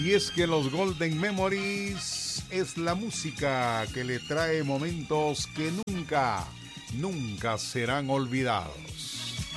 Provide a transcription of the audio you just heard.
Y es que los Golden Memories es la música que le trae momentos que nunca serán olvidados.